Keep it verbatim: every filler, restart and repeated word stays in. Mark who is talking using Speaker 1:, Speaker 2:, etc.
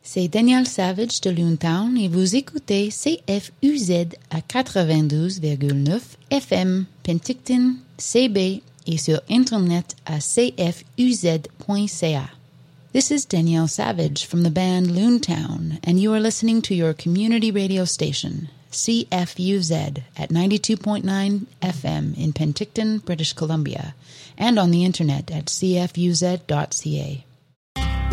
Speaker 1: C'est Danielle Savage de Loontown et vous écoutez C F U Z à quatre-vingt-douze virgule neuf F M, Penticton, C B et sur Internet à c f u z point c a. This is Danielle Savage from the band Loontown, and you are listening to your community radio station, C F U Z, at ninety-two point nine F M in Penticton, British Columbia, and on the Internet at c f u z dot c a.